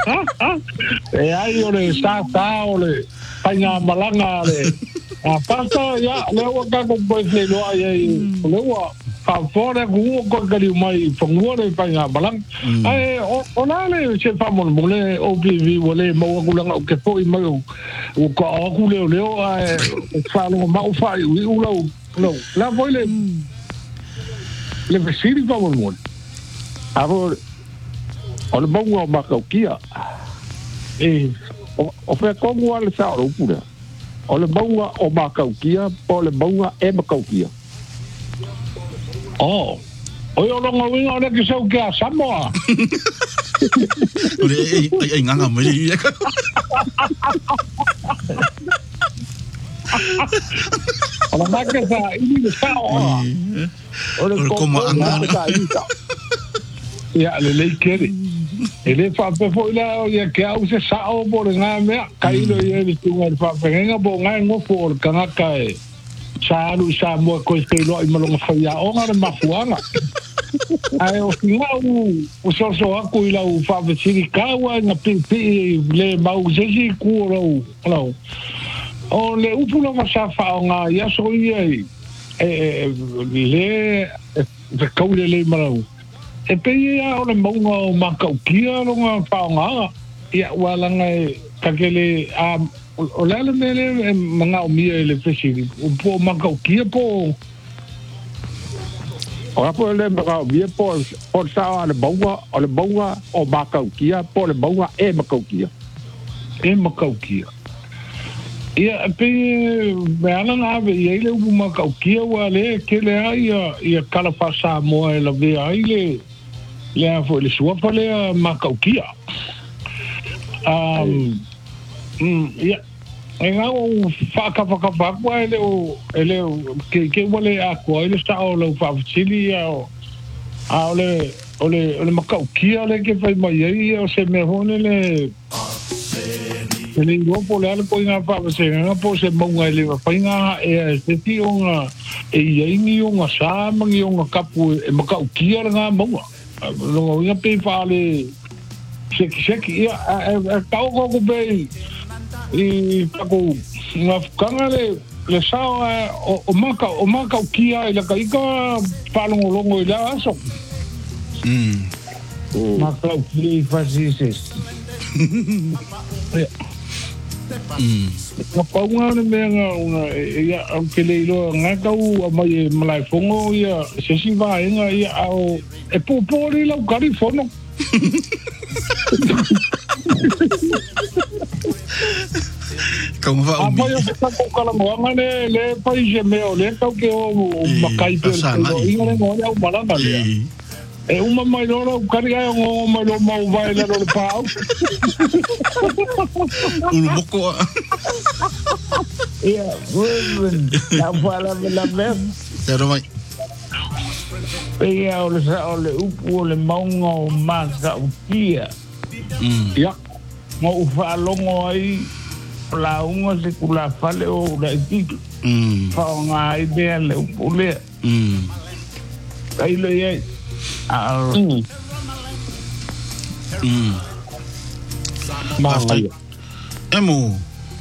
E ai ole sa ole painga malanga le a pasta ya le o ka ko po se lo ai le o fa fora ku ko ka li mai fangore painga malang ai ona le se fa mo le o vi le mo ku langa ke po i mai o ko ku le ai fa lo ma o fa i u lo la voi le vesiri fa mo aro o le bongo ma ka kia o fe kongo ale sa o pura o le bonga o ma ka kia po le bonga e ma ka kia o yo longa winga ole ki sau kia Samoa ole ai nganga mai o ma ka sa ini sa o le ko ma ka isa ya le kere ele fa pe foi la ya que au se sa o por nga me caído y el tunga fa penga bo nga ngo for kanga kai sa lu sa mo ko este lo i mo fa ya o nga ma fuanga ai o finga o so aku ila o fa ve siri kawa na pi le mau se si ku lo o le upu no sa fa nga ya so ye le de kaule le malo e pe ia o le maunga o makaukia longa whaonga ia walanga kakele o lele mele mga o mia e le whesiri o po makaukia po o rapo le mga o mia po o sawa le maunga o makaukia po le maunga e makaukia ia pe meana na ave ia le upu makaukia wale kele ia kalapasa moa e la vea ile le foi le sua fale makaukia ia nga o faka ele que wale a ko ele sta o lo fa chili ole makaukia le que fai mai ia o se me hone le ele ngo po le po nga fa se nga po se monga ele fa nga e se ti onga e ia ni onga sa mangi onga kapu e makaukia nga monga lo ia pe fale seki ia tau ko be e tako nga kanga le sao o maka kia ila kaika palongo longo ila aso maka kia fasises nga paunga ne menga una ia ampele lo nga tau mai malai fongo ia se si va nga ia au e popori la carifono como va o apoio que tá com cala moanga le país meu le tau que o makai pe inga no ia o malanga le e uma mai lora o carga o mai lo mau vai la lo pau un poco ia la fala la ver pero mai ia ole upu ole maunga o maka o kia ia mo fa longo ai la unga se kula fale o la tiki fa nga idea le upu le ai le ia Basta. Emo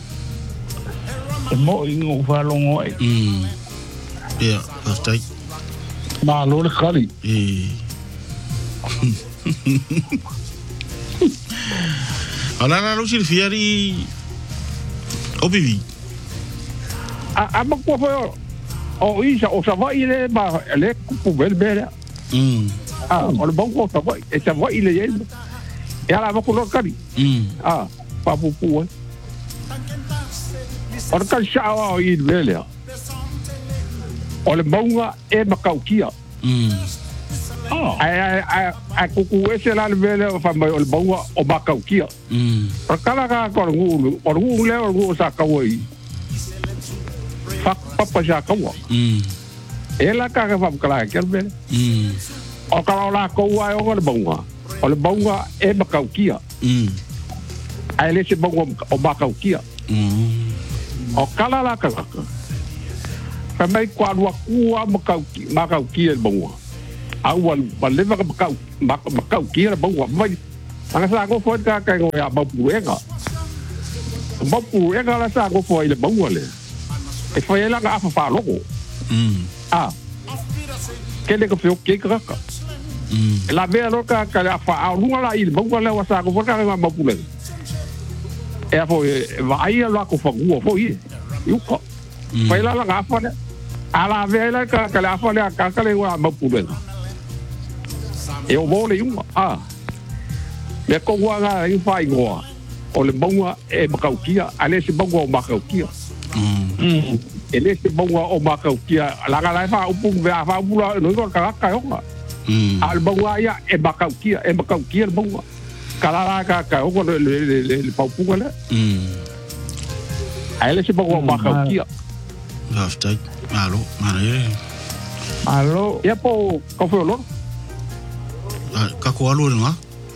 ingo fa longo ai yeah basta ma lo le khali ala lo silfiari obivi a ma ko fa o isa o sa vai le ba le ku bel bel o le banco sa vai e sa vai le yel e ala ma ko lo kari pa pu pu o ka shawa o i le o le maunga e makaukia ai kuku ese la vele fa mai o le maunga o makaukia o kala ka ko ngu le o ngu sa kawai fa papa ja kawa ela ka ka fa kala ke vele o kala la ko wa o le maunga e makaukia ai le se maunga o makaukia o kala la ka mai kwa kua makau kia bonga au wal leva makau kia bonga mai Ang sa ko fo ka ka ngo ya ba puenga. Ba puenga la sa ko fo ile ba wale. E fo ela ka fa loko. Kele ko fo ke ka. La ve lo ka ka fa lu la ile ba wale wa sa ko fo ka ba puenga. E fo va ai la ko fo fo i. Yu ko. Fa ela la ka fa ne. Ala ve la ka la fa le ka le wa ba puenga. E o vole yu le ko wanga i fai ngoa o le bonga e makaukia ale se bonga o makaukia ele se bonga o makaukia la la fa upu ve fa bula no ko ka ka yo al bonga ya e makaukia le bonga kala ka o le paupu le ale se bonga o makaukia Haftai alo ya po ko fo lo ka ko alo nga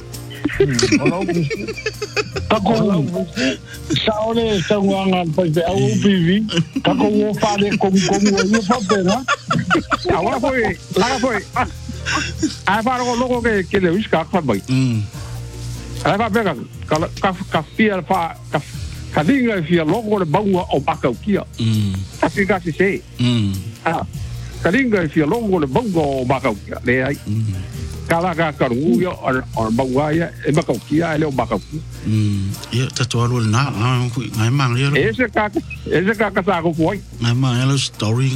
Kako saole sanguangan pa de au PV kako wo fa de kom wo fa pena awala foi la foi a fa lo que le wis ka fa bai a fa pega ka fia fa ka dinga fia logo le bangua o baka kia kasi kasi se ka dinga fia logo le bangua o baka kia le ai kala ka karuya or bawaya e bakaukia ele o bakaukia ia tatualu na ngai mang ia ese ka sa ko foi ngai mang ia story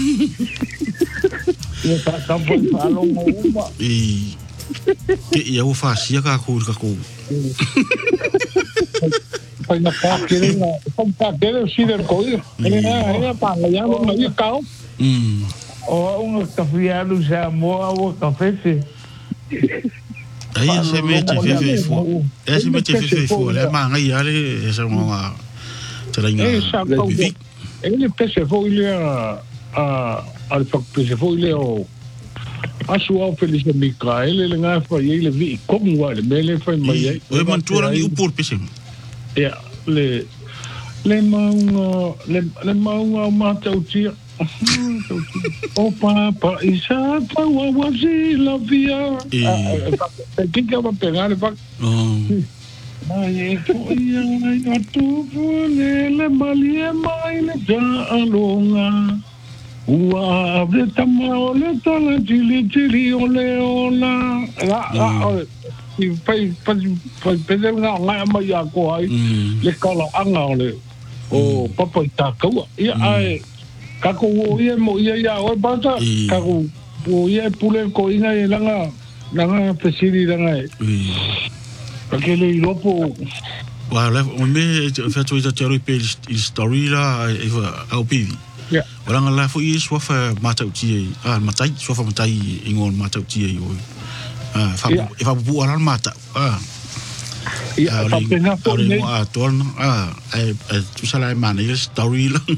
ia ka foi falo mo uma ke ia o fa sia ka ko pai na ka kere na pa kere si der ko ia pa ya mo ia ka o un cafiado já mo o café Aí se mete fefo. Se mete fefo, le manga ia le esa nga tringa. Ele pese fo ile al fak pese fo ile o asu au feliz de Mikael le nga fa ile vi como wale mele fa mai. O mantura ni upor pese. Ja, le manga mata utia. O papa isa pa wawazi la via que va a pegar el pack ay tu le malie mai le ja alonga wa abre tama ole tala chili ole ola i pai pedel nga mai ya ko ai le kala anga ole o papa ta ko ia ai kako wo ia mo ia ya o bata kako wo ia pule ko ina e langa pesiri langa akele lopo wala o me fa tu ita tero pe il story la au pivi ya wala la fo i swafa mata uti matai swafa matai ingol mata uti o fa bu ala mata ia fa pena fo ne torna tu sala mana il story la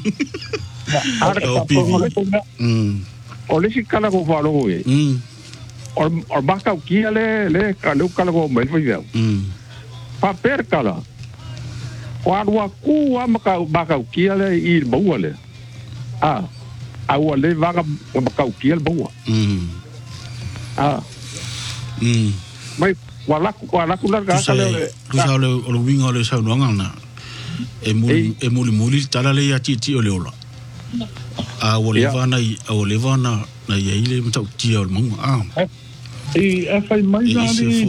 ole si kala ko falo e or baka kia le kala ko mel foi pa per kala wa ku wa baka kia le ir bawale awale vaga baka kia bawa mai wala ku larga kala tu sale o winga le sa no ngana e muli tala le ya ti o le ola o levana na ile mtau tia o mongo e fai mai na ni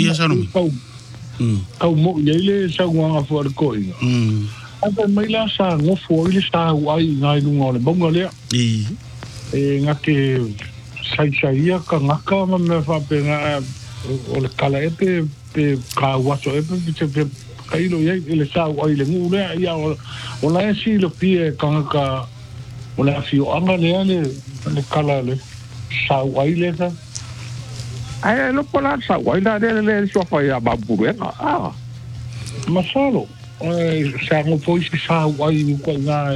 au mo ile sa ngwa for ko ata mai la sa ngo fo ile sa ai ngai lungo le bongo le ngake sai ka ngaka ma me fa pe nga o le kala pe ka waso pe kai lo ye ile sa ai le ngu le ya o la si lo pie ka Ola fio anga le kala le sa waile ta ai lo pola sa waila le so fa ya baburu masalo sa mo foi sa wai ko nga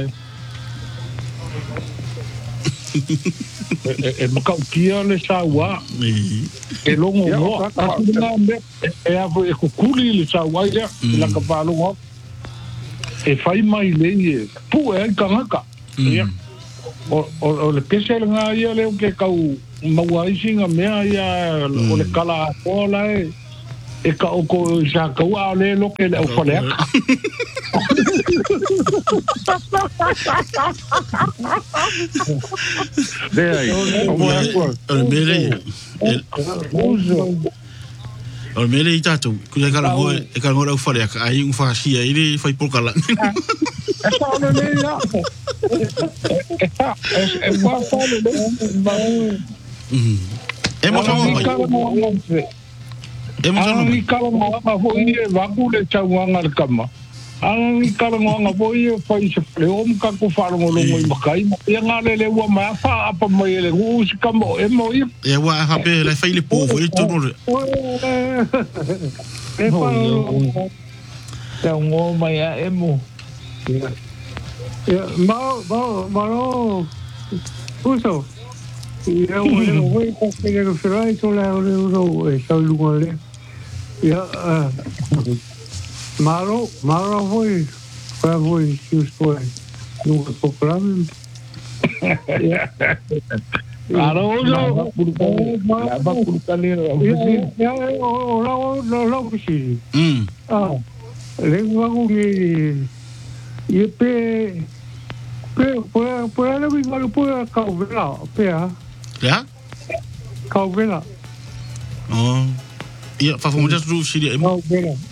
makau kia le sa wa longo mo a foi ko kuli le sa waile la ka palo mo fai mai le pu ka o le pese nga ia le ke kau mawai singa mea ia o le kala kola e ka o ko sa ka wa le lo ke le o fale dei o mele i tatu ku e kala ngora u fale ka ai un fa sia i fai por kala esa no le ya e qua fale le e mo tamo mai e mo tamo ni kala ngora ho i va ku le chawanga le kama ni kala ngora ho i fai se le om ka ku fa lo lo mo makai e ngale le wa ma fa apa mai le u si kamo e mo i e wa ha pe le fai le po i to no e pa te ngo mai e mo ma no uso eu vou conseguir o final e só o e só lugar ya Maro foi justo no programa. Maro no va por calero. Lo que sí. Le hago que y por lo mismo puedo caubela, pea. Ya? Caubela. Ia fa fo just do siria e mo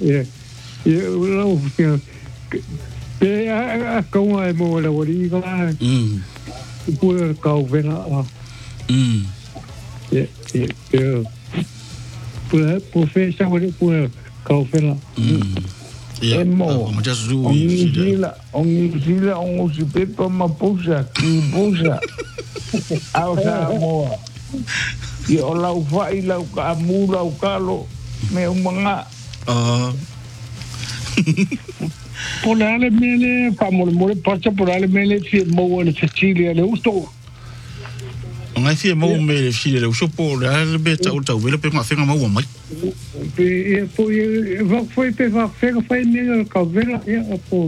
lo que pe a como é mo la boriga puder cauvela puder fechar puder cauvela ia mo just do siria on se pepa ma pousa ao sa mo e o lau fai lau ka mu lau kalo me umanga polale mele famole mole pacha polale mele fi mo le Sicilia le usto ngai fi mo me le fi le uso po le beta o tau vele pe ma fenga mo mai e va foi pe va fenga fai me ka vela e po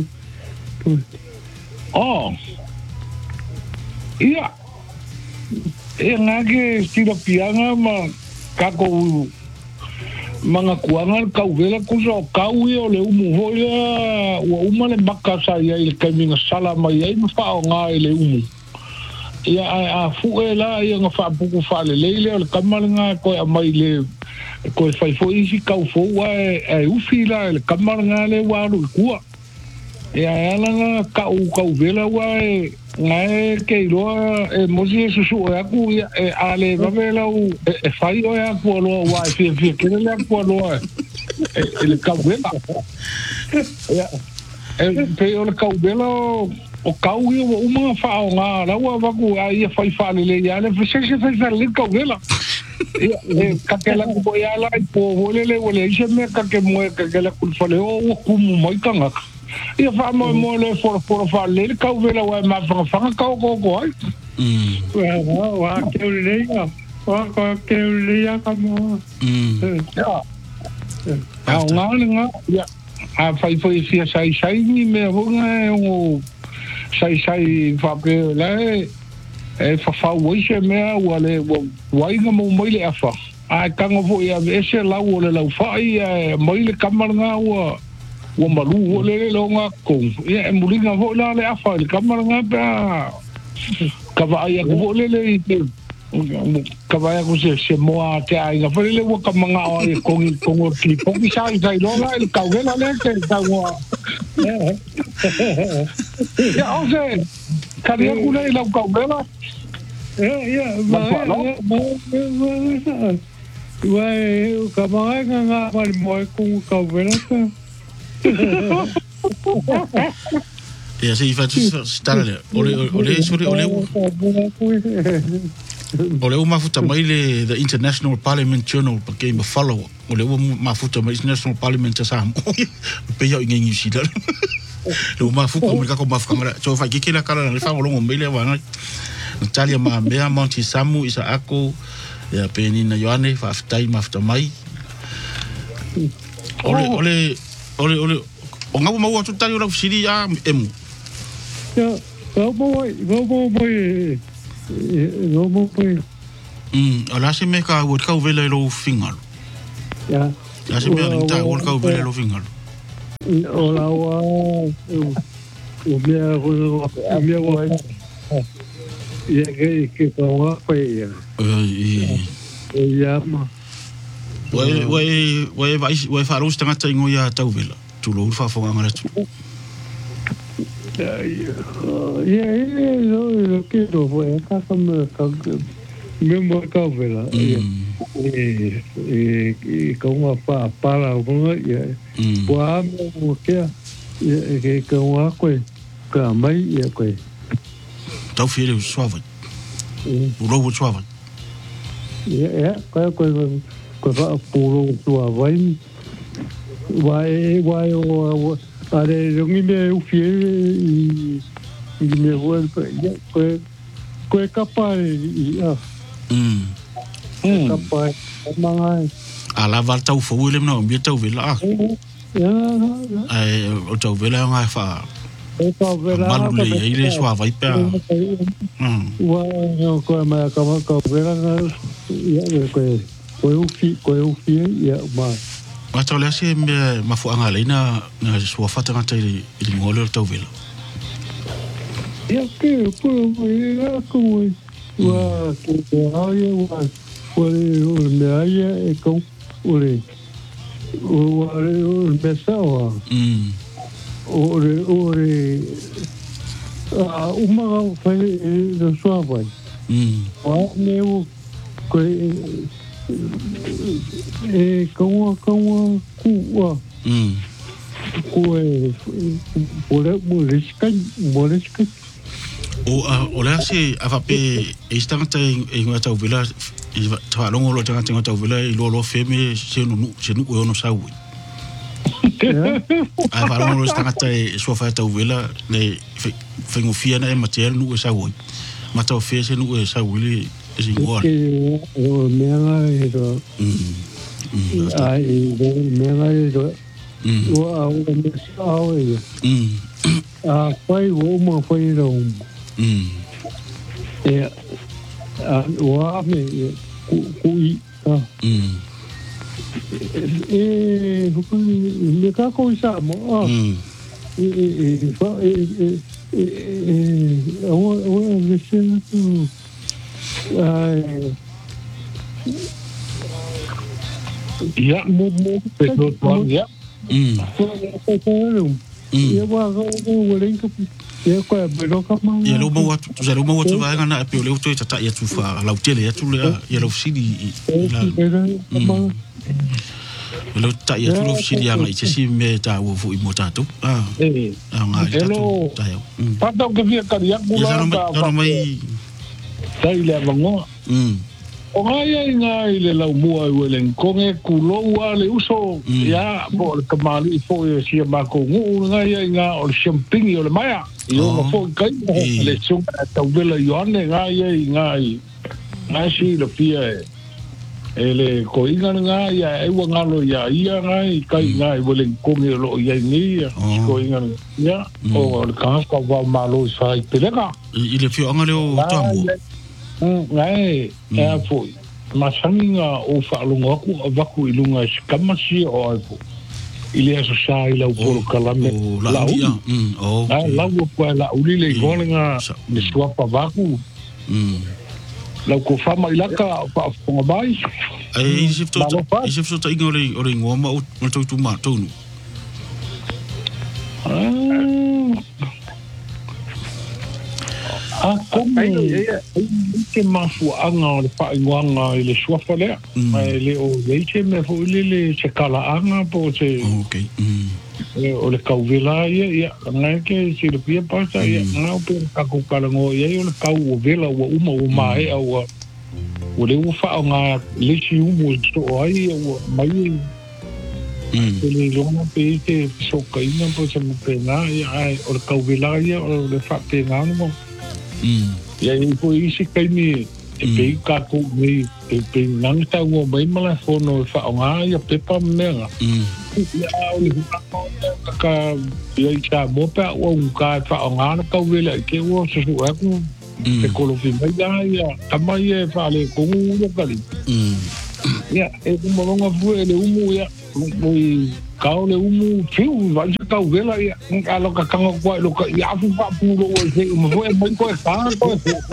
ia e ngake stilo pianga ma kako manga kuanga kauvela kuso kaui o le umu hoia wa uma le makasa ia le kaminga sala mai ai ma fa nga le umu ia a fuela ia nga fa puku fa le leile le kamalanga ko mai le ko fai fo isi kau fo wa e ufila le kamalanga le wa ru kua ia ala kau vela wa ngai ke lo e mosi su aku e ale vela u e fai o ya po lo wa fi ke le po lo e le kavela ya e pe o le kavela o kau i o uma fa nga la wa va ku ai fai fa le ya le se fa le kavela e ka ke la ko ya la po vole le je me ka ke mo ka ke la ku fa le o ku mo i kanga ia fa mo le for fa le kauvela wa ma fa ka ko ai wa ke le ya wa ke le ya ka mo ya nga ya a fa fi sai ni me ho nga o sai fa pe le e fa wo se me wa le wa nga mo le afa a ka ngo ya ese la wo le la fa ia mo le kamar nga wa o malu o le longa con e mulinga vo la le afa le kamara nga pa kavaya ko le kavaya ko se moa te ai nga le wo kamanga o con clip o ki sai longa el kauvela le ke ta wa ya o se karia ku le la kauvela ya o kamara nga pa mo con kauvela ia se fa stara le ole uma futa mai le the International Parliament Journal pa ke ma follow ole uma futa mai International Parliament sa pe yo ngi si le uma futa mo ka ko ma fuka so fa ke la kala le fa lo mo le wa Natalia ma mea Monty Samu isa ako ya pe ni na Yohane fa futa mai ole o nga mo tu tali ora siri ya emu ya go boy ala se me ka wo ka vela lo fingal ya Ya se mea nita o ka vele lo fingal. O la wa o mea wa ia ke ka wa pa ia. Ia ma. Wai fa ro stanga ta ingo ya tau vela. Tu lo fa fo ngara tu. Ia ke do foi ka me mo ka vela. Ka wa pa para o ia. Wa mo ke ka wa ko ka mai ia ko. Tau fere suave. O lobo suave. Ja, ko va puro suave. Vai o are rungi me u fie I me voa ko kapal ia. Kapal mangai. Ala val tau fo ele no me tau vela. Ai o tau vela nga fa. Malu le ile swa vai pa. Wa ko ma ka vela ia ko u fie ia ma. Ma tau le se me ma fu anga le na swa fa tanga tai I ngolo tau vela. Ia ke po ia ko wa ke ai wa le ai ko ore me sawa. Ore uma foi da sua voz. Meu com cua. Morisca. O le se ava pe estanga tai ngata tau vela ta longo lo tanga tau vela I lo feme se no o no saui. Ai va longo lo tanga tai so fa tau vela le fengo fia na material no o saui. Ma tau fe se no o saui e igual. O mea ero. Ai mea ero. O me saui. Foi uma foi ro. O me kui ka. Le ka ko sa mo. O vese tu. Ja, mo pero todavía. Ia wa go lenka. Ia ko pero ka ma. Ia lo mo tu za lo mo tu va ngana pe le tu ta ia tu fa la tele ia tu le ia lo sidi. Lo ta ia tu lo sidi anga I si me ta wo fu I motato. Nga hello. Pa ta ke via ka ia mula ta mai. Tai le vango. O nga I le lau mua I welen konge kulo le uso ya bo le kamali fo si ma ko ngu nga o champing o le maya yo ma fo kai le chung ta vela yo ane nga si le pia ele ko nga ya e wa nga lo ya ia nga kai nga welen konge lo ya ni ko ya o le ka va malo sai pelega I le fio anga le o tamu. Ngai e foi masanga o falunga ku vaku I lunga skamasi o ai ile so sai la por kalame la la ko la ulile golenga le swapa vaku la ko fama ilaka pa fonga bai ai sifto ta ingore o ngoma o tu ma tonu como que mafu anga le pa ingwanga le swafa le mai le o leite me fo le se kala anga po se okay o le kauvela ia nga ke si le pia pasa ia nga pe ka ku kala ngo ia o le kau o vela o uma o mai o le ufa nga le si umo so ai o mai le lona pe te so kaina po se me pena ia o le kauvela ia o le fa pena no ia ko isi kai ni pe ka ko me pe nang ta wo mai mala fono fa nga ia pe pa mega ia o le ka ia cha mo pa o ka fa nga ka vela ke wo so ko pe ko lo fi mai ia tamai e fa le ko ya kali ia e mo nga fu le umu ia Mui kau le umu fiu vai se kau vela ia alo ka kanga kwa lo ka ia fu pa pu lo se mo foi mo ko sa ko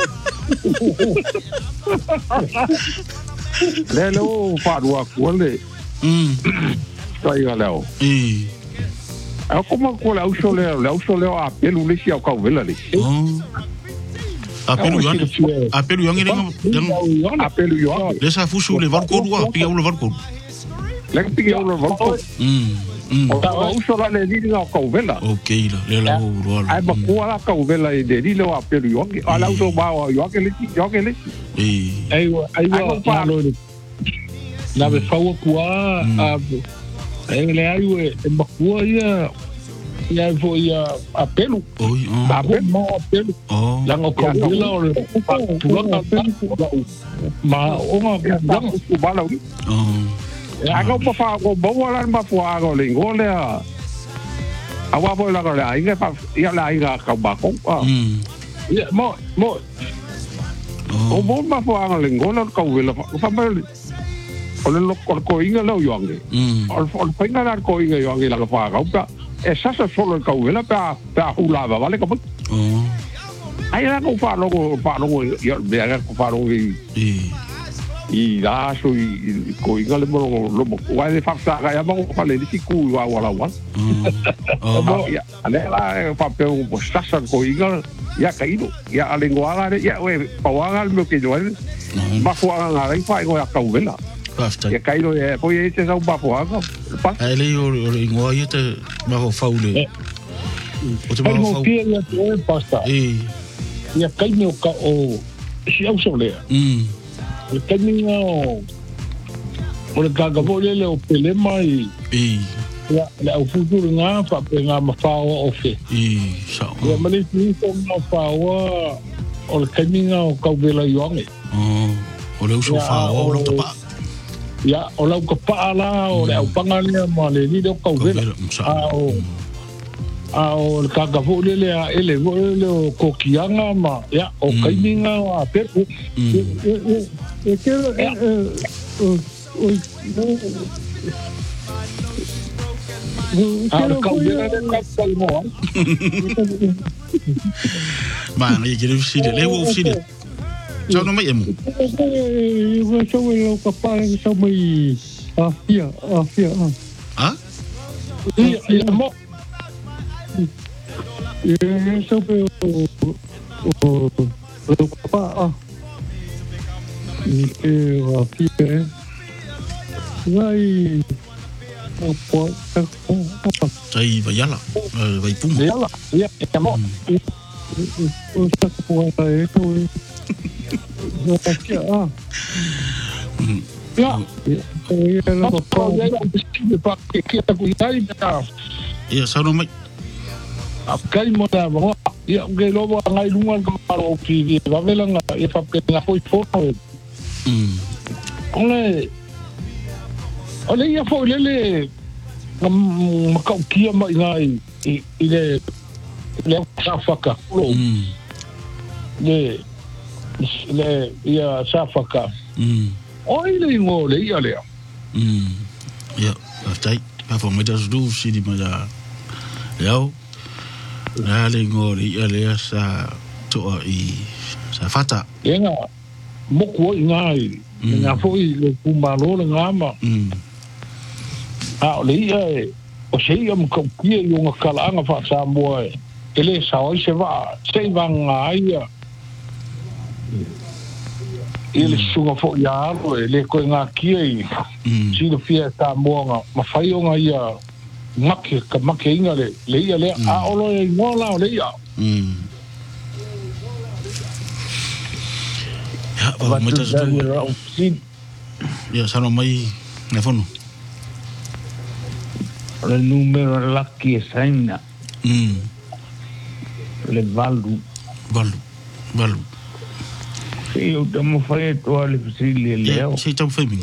le lo fa ru ko le sai ga leo a como ko la uso le a pelu le si au kau vela le apelu yang apelu yang le sa fusu le var ko ru pia le var ko le pia le var ko o uso la le ni ga kau vela okay le la ru ai ba ko la kau vela de ni le apelu yang ala uso ba yo ke le ai pa lo na be fa ko a le ai e ba ko ia foi apelo apelo la ngo ko la tu ma o ma ku ba la aga pa fa go bo la ma fo aga le ngole a wa bo la ga la inga pa ia la inga ka ba ko ia mo o bo ma fo aga le ngole ka we la fa ma o le ko inga la yo nge o fa inga la ko inga yo nge la ka fa ga esa solo el caudela para julaba vale como ahí era con faro yo me haga con faro y da so y coinga le lo guay de fasta ya vamos para le dice cu wa ya la papel pues sasa coinga ya caído ya lengua ya we pawaga lo que yo va fuera la fa go ya caudela ya caído ya pues ese es un bafuaga ele o ingoa ia te maho faule o te maho faule ia te pasta ia kaime o si au solea o kaime o le kagavole le o pelema ia le au futuro nga fa pe nga mafao o fe sa ia male ni ko mafao o le kaime o kauvela yonge o le uso fao o le tapa ya o lau ka paala o le au pangale ma le ni do ka vela o le ka fo le ele o kokianga ma ya o kaiminga a pepu e ke ma ni ke le fside le wo fside Sao nó mấy em? Sao vậy papa sao mày afia. Hả? Iya mo. Sao vậy papa ni ke afia. Vai apa Sai vai yala. Vai pum. Yala. Iya mo. Usah kuat itu. Ia sao nó mấy cái mà là bọn ia cái lo bọn ngay đúng không có bảo kỳ và với là ia pháp cái là phôi phốt rồi ông này ia phôi lên mà cậu kia mọi người ile leo sao phật cả le ia safaka oi le ngo le ia le ia aftai pa fo mai das du si di mala leo la le ngo le ia le sa to I sa fata yenga mo ko ngai nga fo I le kumalo le ngama a le ia o sei am ko kia yo nga kala anga fa sa mo ele sa oi se va ngai ele sunga fo ya ro ele ko nga kia I si le fia ta mo ma fai o nga ia make inga le ia le a olo e ngola le ia ya ba mo tas du ya sa no mai na fono le numero la che segna le valu io devo fare le fucili leo sei tão femi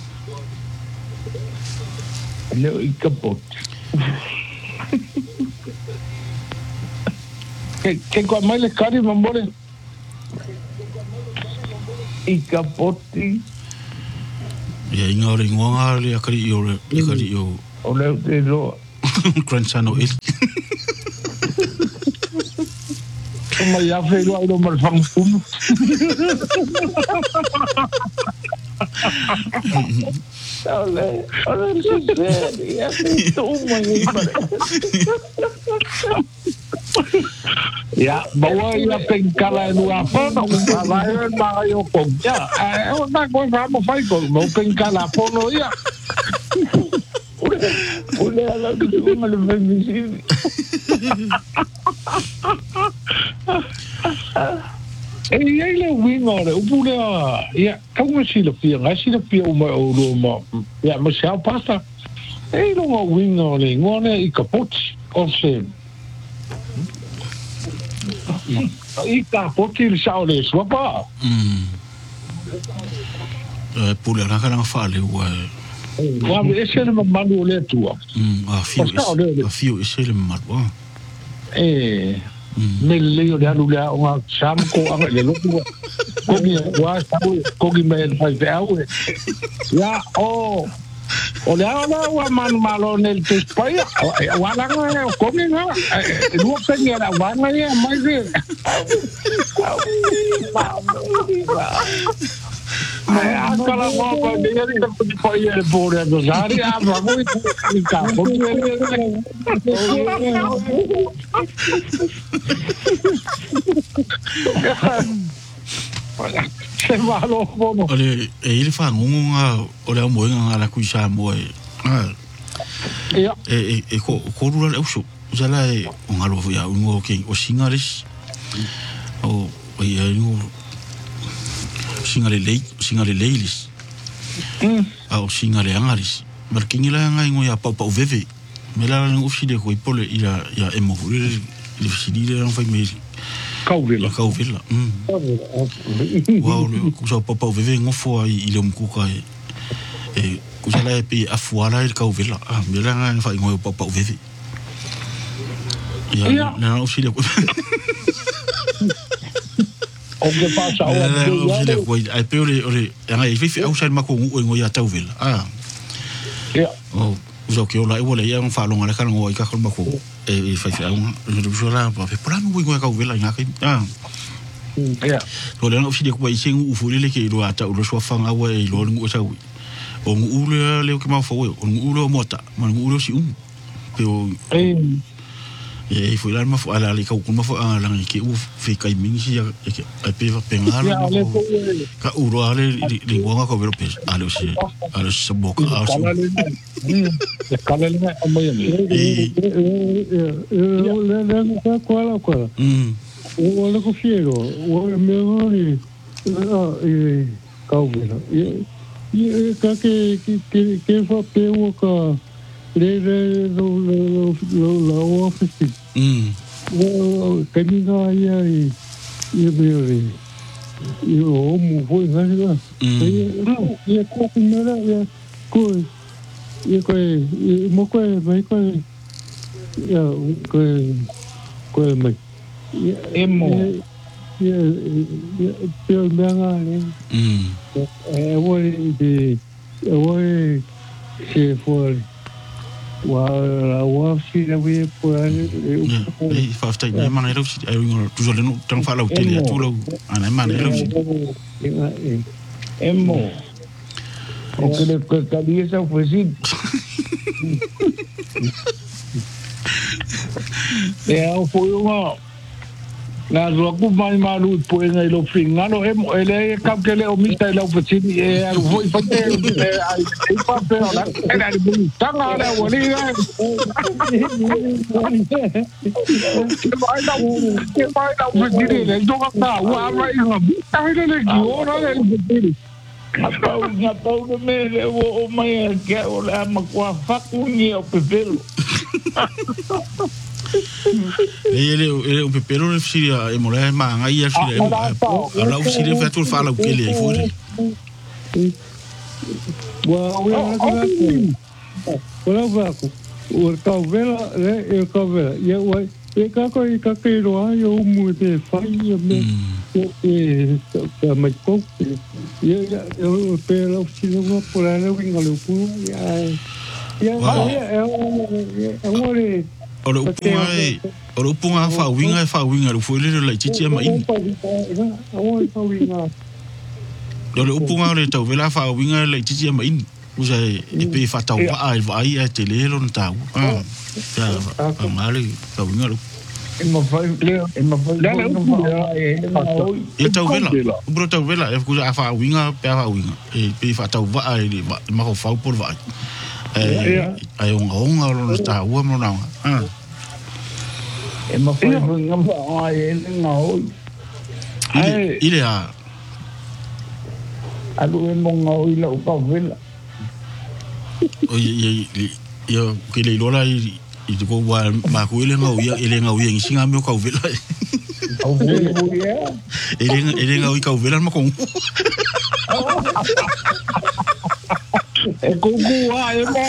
leo I capote che qua mai le cari mamore I capotti Ia inga ore ingoanga le akari o O leo te roa. grandson o Eli. O mai a whai roa ilo marwhang punu. Ole se ia te tōma i pare. Ia, bawa ia pengkala e nua pono. Alai e mai o kongja. O na koe whamo whai ko. Mau pengkala pono ia. Ule ala kutunga le femisini. Ia le winga ore. Upu lea. Ia, kaunga sila pia. Ngai sila pia uma o rua ma. Ia, ma siao pasta. Ei longa winga ore. Ngone i kapoti. O se. I kapoti le sao le swapa. Pule raka ranga whaale ua. Wa me ese le manu le tua. A fiu ese le manu. Me le o le alu le o nga sam ko anga le loku. Kogi me fai te au. Ya o le ala wa man malo nel te spaya. Wa la nga kogi nga. Lu pengi ala wa nga ya mai de. Akala mopa dia ni tak pergi le bore do sari apa ko i ka ko se malo bono ole e ile fa ngunga ole mo nga la ku sa mo ko rura le uso sala e ngalo ya ngo ke o singaris o ia no singale leilis au singale angaris markingi la nga ngo ya papa o veve mela na ofisi de ko ipole ila ya emo le ofisi de no fai meri kauvela wow le ku sa papa o veve ngo fo i le mkuka e ku sala e pe afuala il kauvela mela nga fai ngo papa o veve ya na ofisi de o que pasa o ai peore ore nga i fifi au sai mako ngo ya tauvela uso que ola e wole ia un falonga le kana ngo i ka kol mako e fai au no jola pa pe plan ngo ngo ka vela nga ka o le no fide ko i sengu u fulile ke ro ata o so fanga wa i lo ngo sa o ngo le ke ma fo o ngo mota ma ngo si pe o e foi lá ma fo ala le ka ku ma fo ala ke u fe kai mingi si ke a pe va pengar ka u ro ale li wanga ko vero pe ale si boka a so kala le ma ya le ka kwala o le ko fiero o me ngori ka u vero ka ke fa pe o ka le lo office kaniga ia me o mo foi nga ia ko mera ia ko mo ko mai ko ia ko mai emo ia pelo menga le o se foi wa si la we po e fa sta ni mana ero si ai ngo tu jole no tan fa la hotel tu lo ana mana ero si emo o que le costaría esa oficina foi uma na roku mai malu po nga ilo fingano ele que le o mita ilo oficina e foi fate ai pa pero la era de tanga la bolida que vai da oficina le joga na wa vai nga ai le giona le nga pau de me o mai que o la ma kwa faku ni o pepelo ele o pepero le fsiria e mole ma nga ia fsiria ala o fsiria fa tu fa la que le fori o cauvela le e cauvela e o e ka ko i ka ke ro ai o mu te fai me Mai kok eu pelo sino por aí vinga lu pu ya o upunga fa winga lu foi le titi ma in le upunga le tau vela fa winga le titi ma in usa e pe fa tau va ai te le lo tau ya male fa winga lu tau vela e ku fa winga e pe fa tau va ai ma ko fa por va ai onga lo tau mo na e ma fa ngam ai na oi ile a alu e mo ngoi lo ka vela o yo ke le lola i ko wa ma ko ile ngau ngi singa me ka vela au vela ele ngau ka vela ma ko e ko ai mo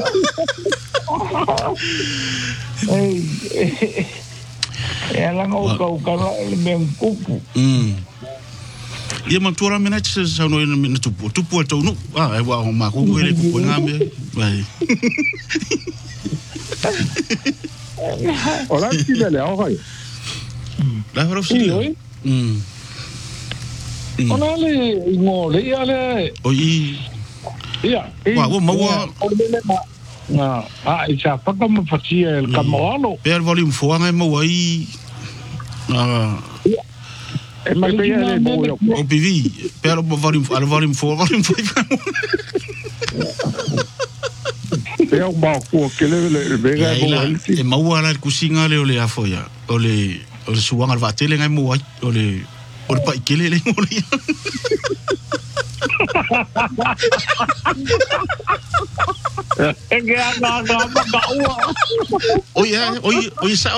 ela ngau ka le me kupu ia matura mena tse sa no ina tupu to no ai wa ma ko ele ko ngambe vai Hola, sí, dale, ojo. La Rosilla. Hola, le ngole ya le. Oi. Ya. Wa ma. Na, isa pa como facia el camolo. Per volume 4 ngai mo ai. E ma le ya le o PV. Per volume 4, volume 5. Pea o mau que le vega e mau ala kusinga le ole afoia ole suanga va tele ngai mo ole pa ikele le ngoli que anda ba oi sa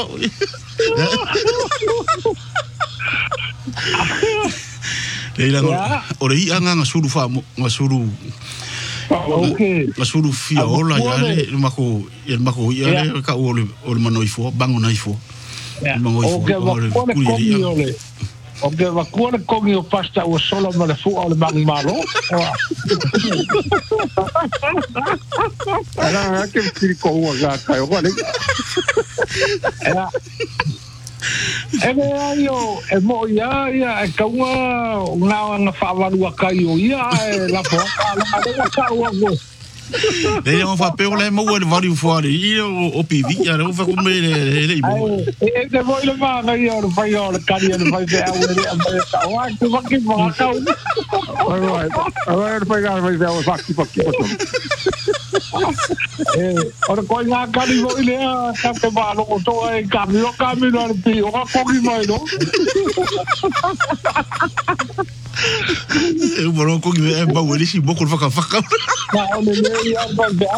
le la ore i anga ngasuru fa ngasuru okay masuru fia ola ya le mako ya le ka ole manoi fo bango nai fo okay va cuore con io pasta o solo me le fu ole bang malo ala que ti ko wa ga ka yo le yo e mo ya e ka nga fa va lu ka yo ya la po la ka wa le on fa pe ole mo le vari fuori io o pivi ya lo fa come le mo e te voi le ma io lo fai io le cari le fai te a wa tu va che va ka allora fai ga fai te fa ki ora ko nga cari voi le ka te va lo to e cambio al ti o ko ki mai no e boro ko ki e ba weli si boko fa ka na le ya ba da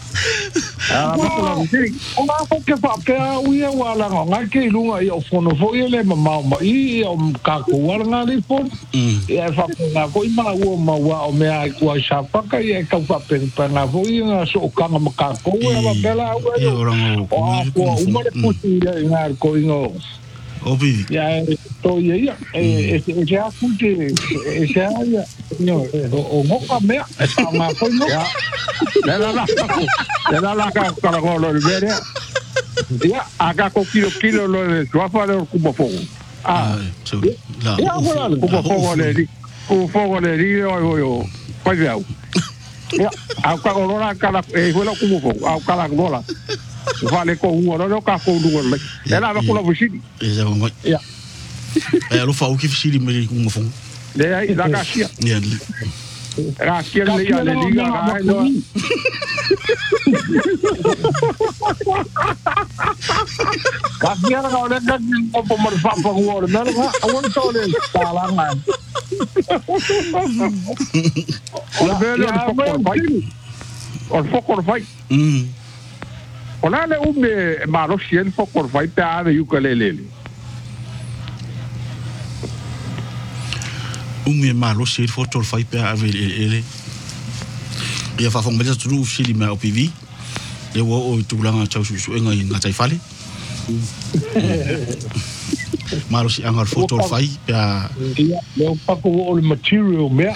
ona ko ke fa pe uia wala nga ke lunga i o fono fo ile ma i o ka ko wala ni fo e fa na ko i ma wa o me ai ko sa pa ka i ka fa pe na fo i na so ka ma ka ko wa bela o uma de pusia nga ko no obi ya to ya ya fuke ya no o mo ka me esa ma ko no la ka ko lo vere ya aga ko kilo lo de suafa lo como fogo ya wala como fogo le ri o pa ya ya a ka ko la ka e wala como fogo a ka la bola vale ko no ka ko du ela va ko la visiti ya lo fa o que fisi me com fo le ai da casia ya era que le ya le liga no casia no le da ko mo fa fa ko no a won to le sala man la vele o foco fai Ona le ume maro sien fo por vai pa ave ukulele. Ume maro sien fo por vai pa ave ele. Ia fa fong bela tu sili ma OPV. E wo o tu langa chau su enga inga tai fale. Maro si angar foto o fai. Ia, leo pako o le material mea.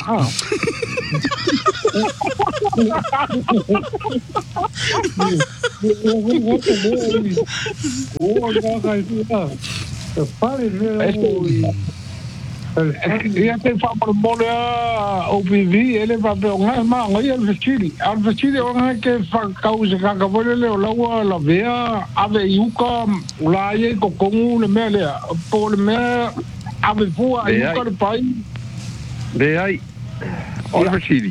Ia te whamara OPV, ele whape o ngai maa ngai Alfachiri. Alfachiri o ngai ke whakau se kakawele leo laua la vea, ave iuka, la ie ko kongu le mea lea. Po le mea, ave fua iuka le pai. Le ai, Alfachiri.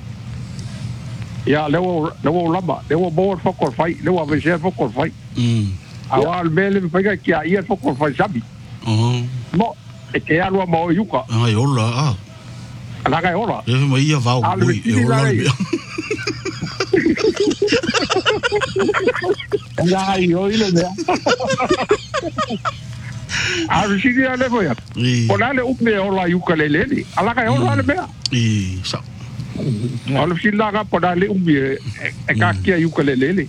Ia, leo lama, leo boa whakor whai, leo ave sea whakor whai. Awa al mele me whaiga kia ia whakor whai sabi. Mo, e ke alua mo iuka. Ai, ola, Alaga e ola. E mai ia vau, ui, e ola le mea. Ai, oi le mea. Alfachiri a le moia. Pona le upe ola iuka le lele. Alaga e ola le mea. I, sa. Alfachiri laga pona le upe e kakia iuka le lele.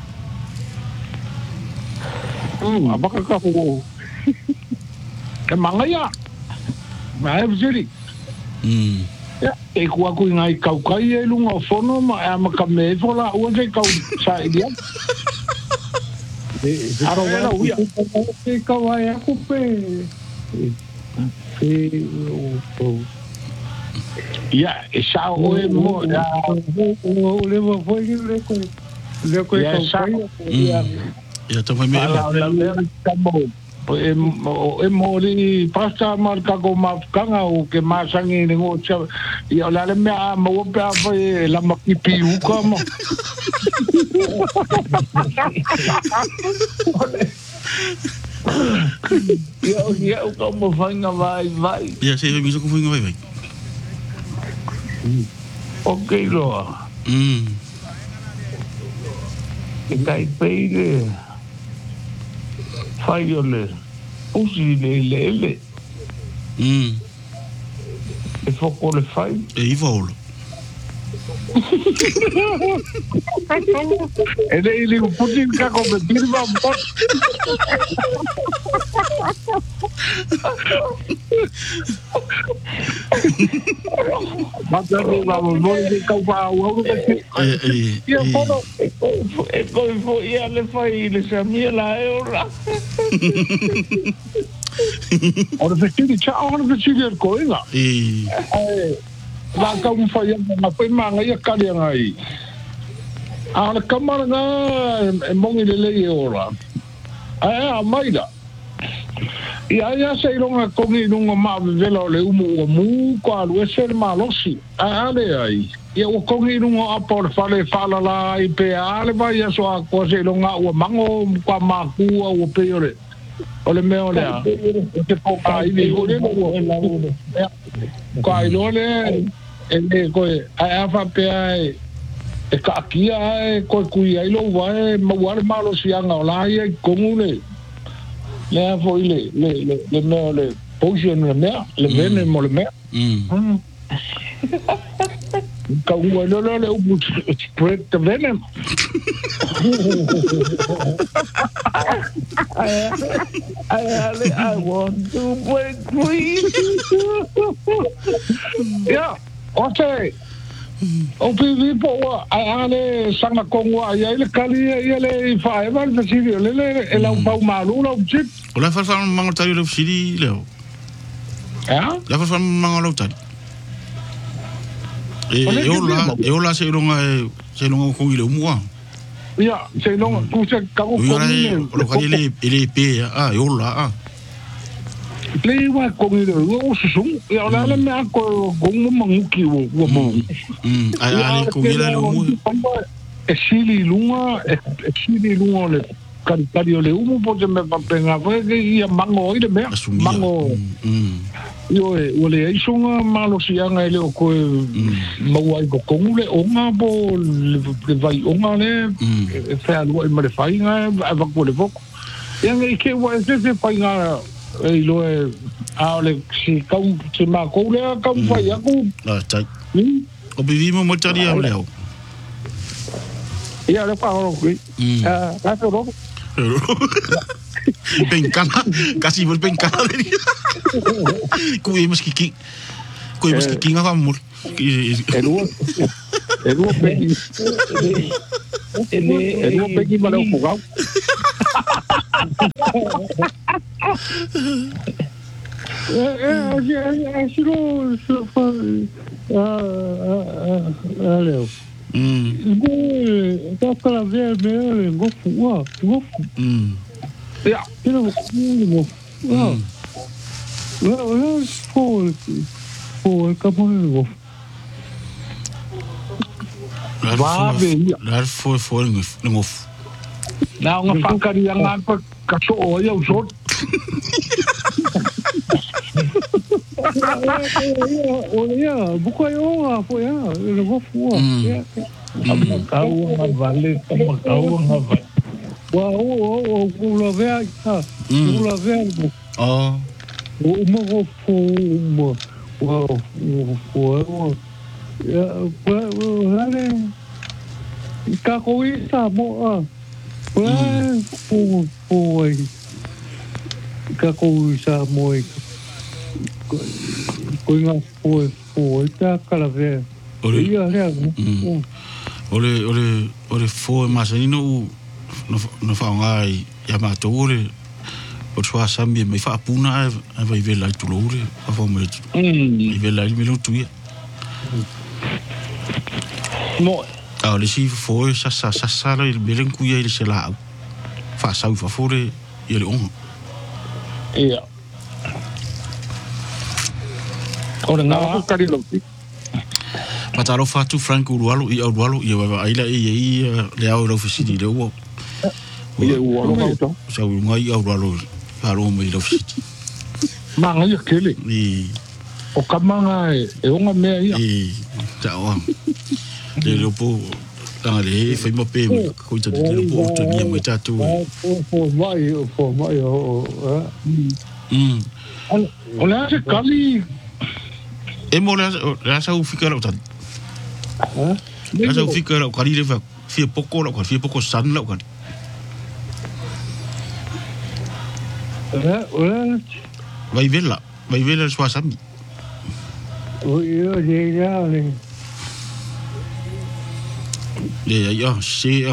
Abaka ka ho. Ke mangaya. Mai Alfachiri. Ya, e kua ku ngai kaukai e lunga fono ma e ma ka me fola o ke kau sa dia. Aro wala uia. Ke kawai aku pe. Ya, e sa o e mo ya o le mo foi le ko kaukai. Ia ta mai me. E mori pasta marca go mafkanga o ke masangi ni ngo cha ia la le mea mo pa foi la makipi u como ia o como fanga vai Ia se mi so ko fanga vai. Okay lo e kai peire fai ole usi le e foko le fai e i volo e le ili putin kako me birba bot mata no vamos no de caupa o ia fono e foi ia le fai le samia la eura ora vestiti ciao ora vestiti il coina la ka un fai ma poi manga ia kali ngai ala kamara nga e mongi le ora a maida ia sei longa kongi lunga ma velo le umu ko alu ser malosi ale ai ia o kongi lunga apor fale fala la i pe ale vai ia so ko sei longa o mango kwa maku o peore ole me ole te po kai ni ole ko ai ole e ko a fa pe ai e ka kia ko kui ai lo vai ma war malo sianga ola ia komune le foi le me le potion le me le vene mo le me ka u le u spread the venom I want to break free yeah okay o pivi po ale sanga kongwa ia le kali ia le fa eva le siri le la pau malu la chip ola fa mango tari le siri leo la fa mango lo tari e ola se longa ko ile mua ia se longa ku se ka ko lo ka ile pe ola le wa ko ile o susung ia la le me ko gongo manguki o mo ai ko ile lo mu e sili lunga le kari le umu po te me papenga foi que ia mango ile me mango yo o le isunga malo sianga ile o ko mau ai ko kongule onga po le vai onga le fa lo e mare fai nga va ko le foko ia ngai ke wa se fai nga e lo e ale si kau se ma ko le kau fai aku tai o vivimo mo tari au leo ia le pa ro ki la ro Bengkala, kasi mo bengkala rin. Kuya mas kiki. Kuya mas kiki nga kamul. Eruo pegi malau pugau. Olha, tá para ver mesmo, gosto. Ja, det var cool. Ja. Får kan man gå. Daar voor een of. Nou, een vakker die aan het kasso oil zo. Ja, bukan apa ya, go for. Ja. Kau vale, kau vale. Wow, pula verga. Pula verga. Oh. Uma fuma. Wow. Ja, hale. Kako isa mo. Foi. Kako isa mo. Coisa foi, tá calaver. Ore foi mas no fa ngai ya ma tore o twa sambi me fa puna vai vela tu lore fa mo vela me lo tu Mo le si foi sa le belen ku ye se la fa sa fa fore ye le on ia ora nga ka ri lo Pataro fatu Franco Urualo i aila le au lo fisiti le wo. Ia ualo auto. Sa ngai Urualo paro me lo fisiti. Manga ia kele. O kamanga e onga mea ia. Ta o. Le lopo tanga le foi mo pe ko ta le lopo to ni mo ta tu. For vai o. Olha se kali. E mo la sa u fikara o tan. Asa fica o cari leva fia pouco san la cari. Vai vela sua sami. Eu já Ya, se.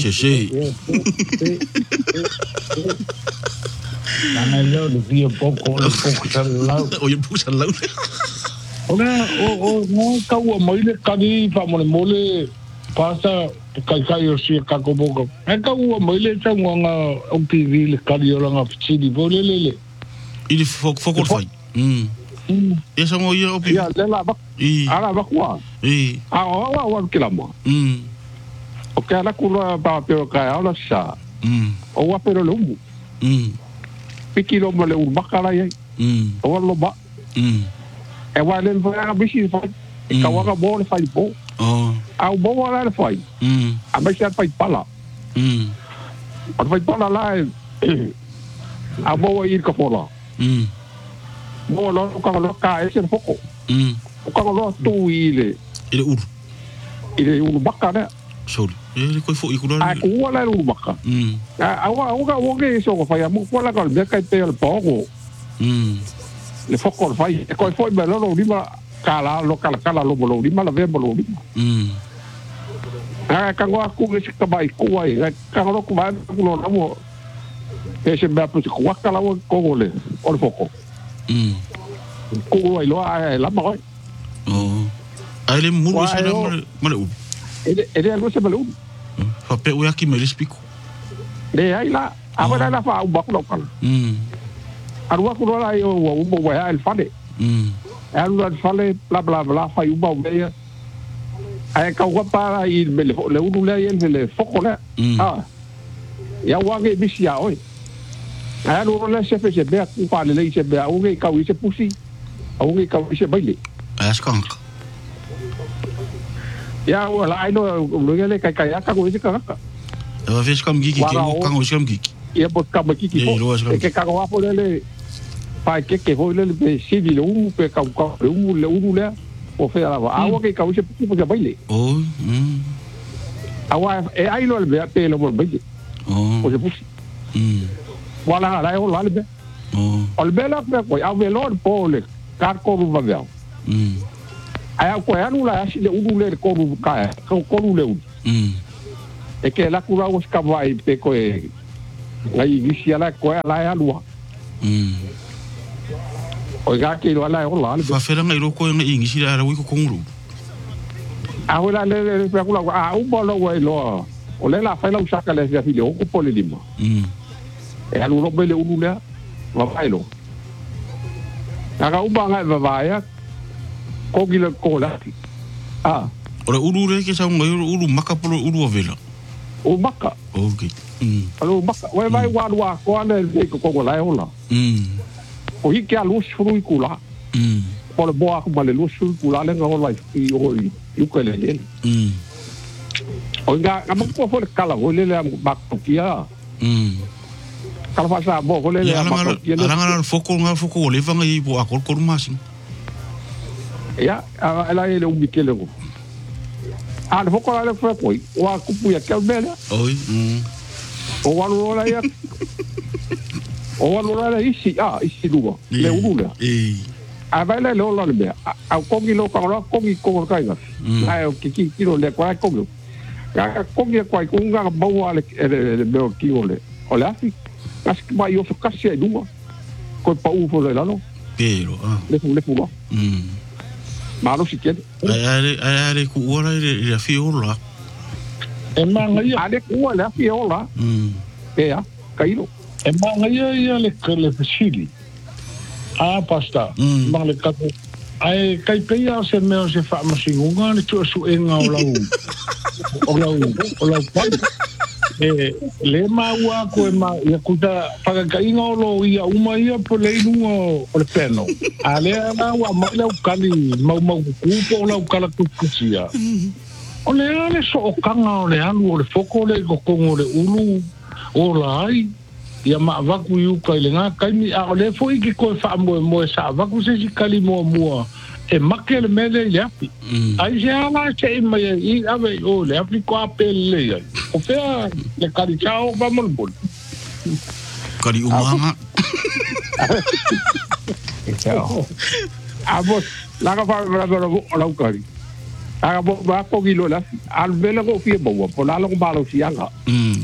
Nana lo de fia pouco san la. Oye, pusa la. Ona o kau mai le kani fa mole pasa kai o si ka ko bogo. E kau mai le tanga o TV le kani o nga fiti vole le. Ili fokol fai. E sa mo ia opi. Ya le la ba. Ara ba kwa. Wa kilamo. O ka la kula ba pe o ka ala sa. O wa pero lo mu. Pikilo mo le u bakala ye. O lo ba. E wa le fa bisi fa ka wa ka bo le fa bo au bo wa le fa a ba sa fa pala a fa pala la a bo wa ir ka pola bo lo ka e se foko o ka lo tu ile baka na sorry e ko fo ikula a ko wa la ur baka a wa ke so ko fa ya mo ko la ka le ka te el pogo le foko fai e ko foi bello lo lima kala lo lima la vemo lo lima ka ngo aku ke ka bai ko ai ka ngo ko ba ko lo mo e se ba pu ko kala ko le o foko ko ai lo ai la mo ai le mu se na mo e algo se bello fa pe o aki me le spico le ai la abana la fa u ba ko kala arua ko la yo o mo wa el fale el fale bla fa yu ba be ai ka wa para i le u le foko le ya wa ge bisia oi ai no le se fe se be ku pa le se be o ge ka wi se pusi o ge ka wi se baile askank ya wala ai no lo ge le ka ya ka ko se ka va ves comme giki ke mo kan o se comme giki ya bo ka ba kiki ke ka wa po le pa que foi le civil un pe ka le o fe ala agua que ka se puso que baile agua e ai lo be pe lo baile o se puso wala la o la be o le bela ko a velo po le kar ko ru va veo ai ko anu la asi le ulu le ko ru ka ko ru le e ke la kura o ska vai pe ko e la ivisia la ko la alua o ga ke lo la o la fa fera ngai ro ko ngai ingisi la wi ko kongru ahora le pe ko la un bolo we lo o le la fa la usaka le ya file o ko pole lima e alu ro bele ulu le va vai lo aga uba ngai va vai ya ko gile ko la ora ulu re ke sa ngai ulu maka polo ulu vela o maka okay alo maka we vai wa ko ane ko la ola o hiki a lus frui kula po le boa ko le lus frui kula le ngol vai i o i ko le le o nga ma ko fo le kala o le ba ko kia kala fa sa bo ko le ma ko kia ala nga foko le vanga i bo akol ko masin ya ala ele u bikele ko a le foko la le fo ko wa ku pu ya ke bela oi o wa lo la ya o walo la isi lua le ulula a vai le lo le a kongi lo ka kongi ko ka ga ai o ki lo le kwa kongi ka kongi kwa kunga ba wa le me ki ole ole afi as que vai o ka se duma ko pa u fo le la no pero le fu ma lo si che ai ku ora le fiola e ma ngai ale ku le fiola ya kailo e manga ia le fasili pasta manga le kato ai kai peia se meo se fa masingunga le tu su enga o lau pai le maua ko ma ia kuta paga kainga o lo ia uma ia po le inu o le peno ale na wa ma le kali mau ku lau kala kusia o le so kanga o le anu o le foko le ko le ulu o lai ia ma vaku yu kai le nga kai mi a le foi ki ko fa mo sa vaku se si kali mo e makel mele ya ai ja la che mai i ave o le api ko apelle o fe le kali chao va mo bol kali umanga chao abo la ka fa la kali abo va ko kilo la al velo ko fi bo po la lo ba lo si anga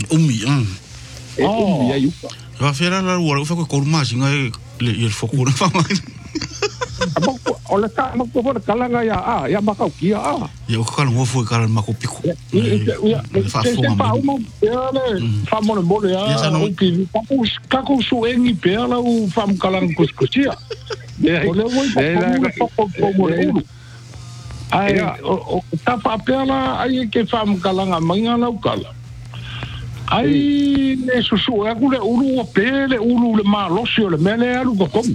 va fera la ua fa ko masinga le il foko na fa mai o le ka ma ko for kala nga ya ma ka kia ya ko kala mo fo kala ma ko piko fa fo ma fa mo mo ya o ki ka ko su engi pe la u fa mo kala ko sia o le wo ko mo le ai o ta fa pe la ai ke fa mo kala nga manga la kala ai le susu aku le ulu pele ulu le malosi o le mele alu ko kom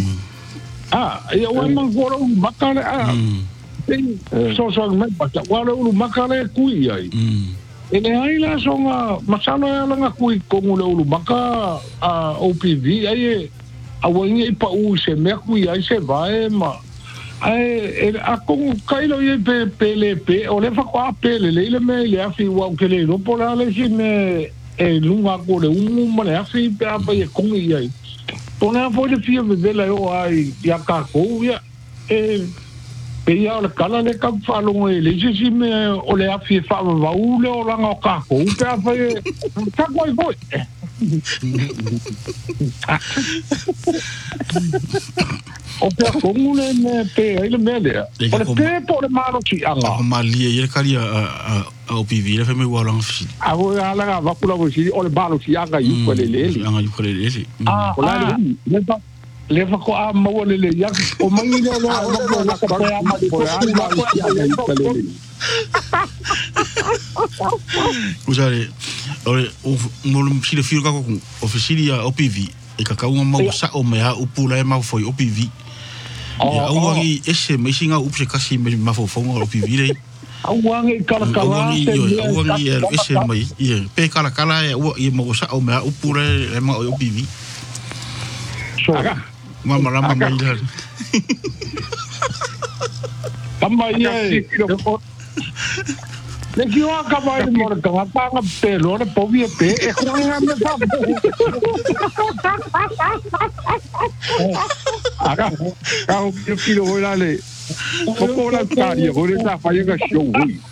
ia wa man ko ro makale so me pata wa ulu makale kui ai ele ai la songa masala la nga kui ko le ulu maka OPV ai a wangi pa u se me kui ai se vai ma ai a ko kailo ye pele o le fa ko pele le me le afi wa ke le no por ale si me lunga ko le ma le afi pa ye ko ai pona fo le fio de la o ai ya ka ko ya pe ya le kala le ka fa lo le si me o le afi fa va u le o la ka ko pa fa ta ko boy o pe comune me pe ele mele o pe por mano ki anga malia ye kali a OPV le fe me wala ngfi a vo ala va kula vo si o le balo si anga yu ko le anga yu ko le o la le fa ko a mo le ya o mangi le la ka pe a ma ko a usare ore mo si le fio ka ko ofisili a OPV e ka kaunga mau sa o mea upula e mau foi OPV ya awangi ese mesinga upse kasi me mafofonga OPV le awangi kala awangi ese mai pe kala e mau sa o mea upula e mau OPV mama rama mai la tamba ye Le kio ka vai mo ka nga pelo le povi pe e ko nga me fa. Aga ka o kilo hola le. Ko la taria, ko le ta fa nga show.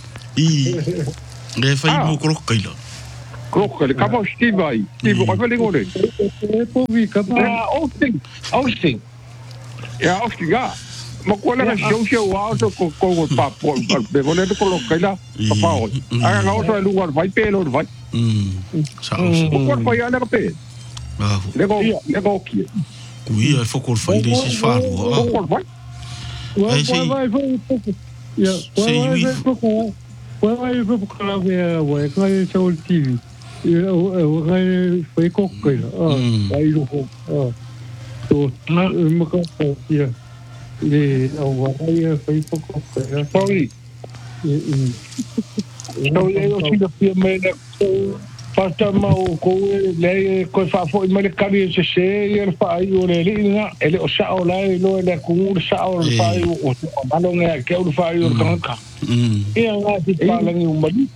Le fai mo krokaila. Krokaila ka mo stivai. Stivo ka le ngore. E povi ka pa. Austing. Ja, austing ga. Ma ko la show auto ko pa be ko le ko kaila pa pa. Aga nga auto lu war vai pelo vai. Sa. Ko ko ya le pe. Le go ki. Kui e fokol fai le si fa. Ko vai. Vai ya. Vai vai kala ve vai kai sa TV. Vai foi coqueira. Vai do. To na me ko ya. Le vai foi coqueira. Sorry. No eu sinto que me pasta mau ko le ko fa fo me le kali se e fa ai o le linga ele o sa o lai lo le ku sa o fa ai o malo nga ke o fa ai o kanka e nga ti pala ngi umali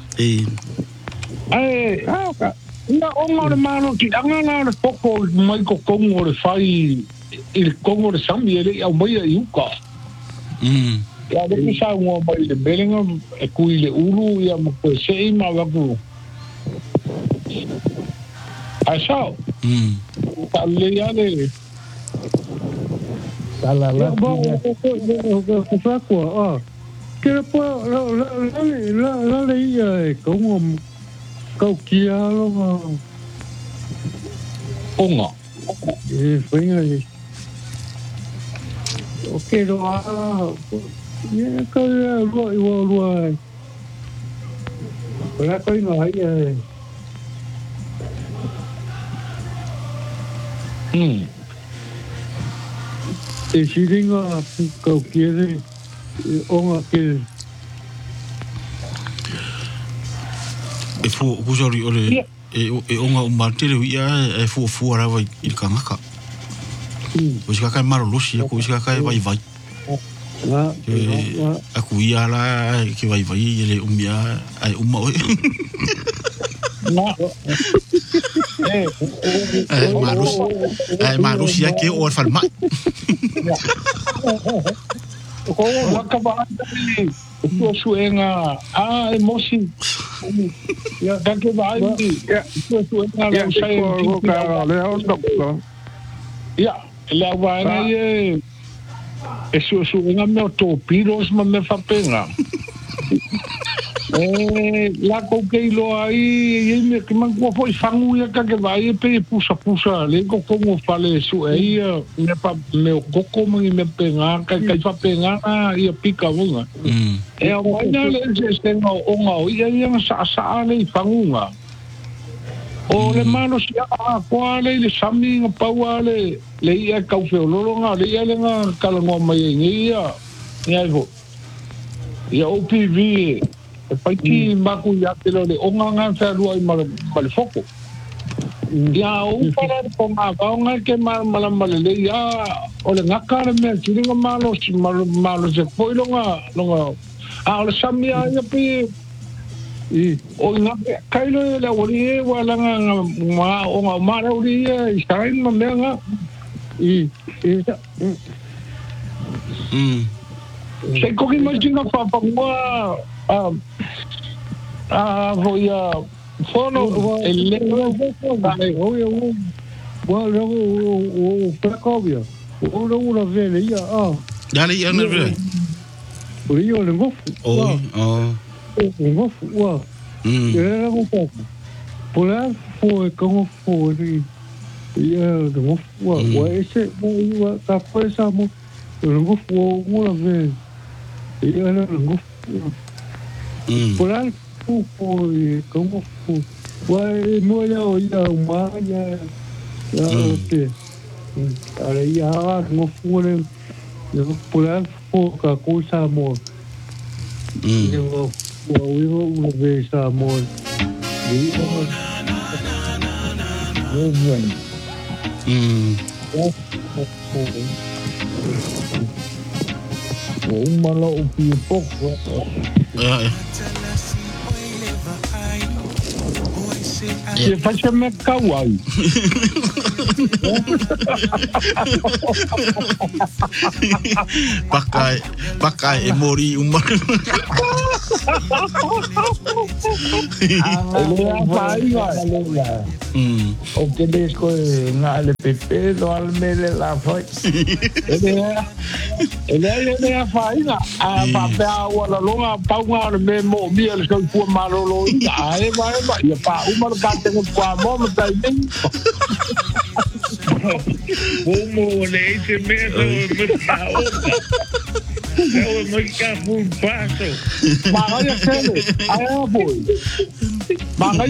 ka na o ngore malo ki anga na poko mai ko kongo le fai il kongo le sambi ele au mai ai uka ya de sa ngo mai le belinga e ku ile ulu ya mo ko se ma va ku Asal. Tak boleh ada. Salah lah. Aku kenapa lalu ya kau kia lo. Oh enggak. Pengen. Okey doa. Ya kau luar. Kalau kau ingat ya. E siringa kau kere onga ke e fu kusori ole e onga umartere ia e fu ara vai il kangaka o ska kai maro losi ko ska kai vai aku ia la ke vai ele umia ai umma Marus ya ke o farma. Ko ka ba ni ko suenga emosi. Ya ka ke ba ni ya suenga la sai ko ka le on doktor. Ya la va ni suenga me to piros me fa pena. La coqueilo aí me que man ko foi fangu ya ka ke vai pe pusa le ko como fale su aí me pa me coco me penga ka fa penga ia pica bunga e o mai le se tengo onga ia sa le fangunga o le mano sia ko le sami pa wale le ia ka fe lolonga le ia le nga kala ngo mai ia ia go ia OPV pai ki maku ya te lo le onga nga sa rua i mal foco ya o para ko ma nga ke mala le ya o le ngaka me ki nga malo se foi longa a o samia ya pe o nga kailo le ori wala nga ma o nga mara ori i sai ma me nga se ko ki ma jinga pa voy a fono el negro Cracovia una vez ya le na vez yo le gof le gof era un poco por la fue como fue ya le gof ese iba a fuerza mo le gof una vez ya le gof por la como fue no ya oía humana ya que ahora ya no fue por la poca cosa amor yo una vez amor muy bueno un malo un poco Ia fai me kauai. Pakai e mori uma. O que le coi na le pepe do al mele la foi. Ele a faina a papel wala longa paunga me mo mi el so fu malolo ai vai ia pa uma ka te kwa mo me tai nem. Como le ese me me pa opa. Eu me capo passo. Mas olha sele, aí foi. Mas